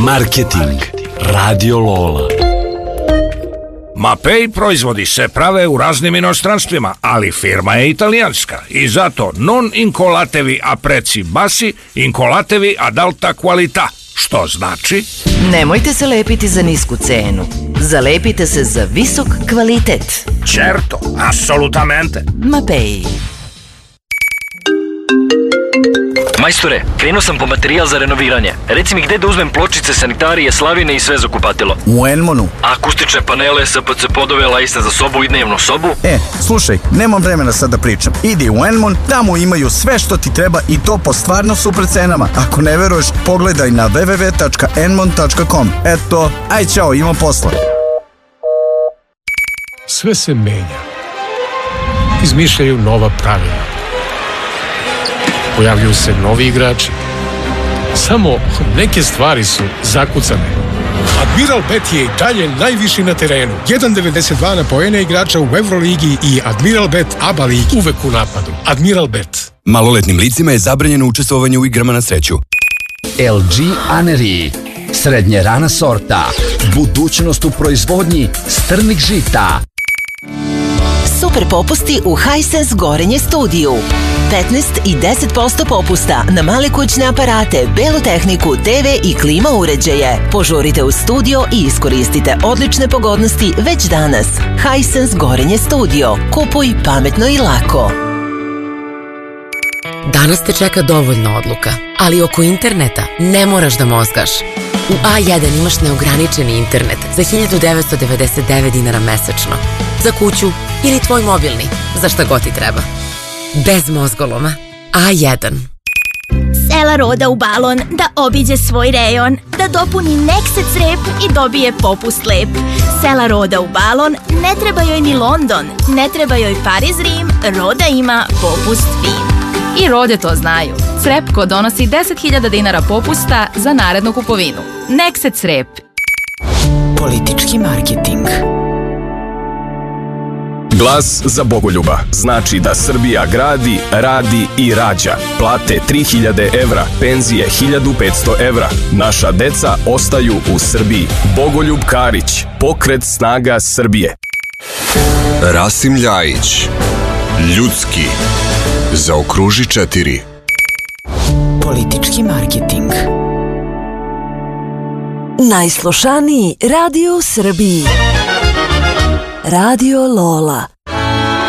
Marketing. Radio Lola. Mapei proizvodi se prave u raznim inostranstvima, ali firma je italijanska i zato non incolatevi a prezzi bassi, incolatevi ad alta qualità, što znači... Nemojte se lepiti za nisku cenu. Zalepite se za visok kvalitet. Certo, assolutamente. Mapei. Majstore, krenuo sam po materijal za renoviranje. Reci mi gde da uzmem pločice, sanitarije, slavine i sve za kupatilo. U Enmonu. Akustične panele, SPC podove, lajsne za sobu i dnevnu sobu. Slušaj, nemam vremena sad da pričam. Idi u Enmon, tamo imaju sve što ti treba i to po stvarno super cenama. Ako ne veruješ, pogledaj na www.enmon.com. Eto, aj čao, imam posla. Sve se menja. Izmišljaju nova pravila. Pojavljuju se novi igrači. Samo neke stvari su zakucane. Admiral Bet je i dalje najviši na terenu. 1.92 na poene igrača u Euroligi i Admiral Bet ABA ligi. Uvek u napadu. Admiral Bet. Maloletnim licima je zabranjeno učestvovanje u igrama na sreću. LG Aneri. Srednje rana sorta. Budućnost u proizvodnji strnih žita. Super popusti u Hisense Gorenje studiju. 15 i 10% popusta na male kućne aparate, belu tehniku, TV i klima uređaje. Požurite u studio i iskoristite odlične pogodnosti već danas. Hisense Gorenje studio. Kupuj pametno i lako. Danas te čeka dovoljno odluka, ali oko interneta ne moraš da mozgaš. U A1 imaš neograničeni internet za 1999 dinara mesečno. Za kuću ili tvoj mobilni, za šta god ti treba. Bez mozgoloma. A1. Sela Roda u balon da obiđe svoj rejon, da dopuni Nexet rep i dobije popust lep. Sela Roda u balon, ne treba joj ni London, ne treba joj Pariz, Rim, Roda ima popust fin. I Rode to znaju. Srepko donosi 10.000 dinara popusta za narednu kupovinu. Nexet Srep. Politički marketing. Glas za Bogoljuba znači da Srbija gradi, radi i rađa. Plate 3.000 evra, penzije 1.500 evra. Naša deca ostaju u Srbiji. Bogoljub Karić, pokret snaga Srbije. Rasim Ljajić, ljudski, zaokruži 4. Politički marketing. Najslušaniji radio u Srbiji. Radio Lola.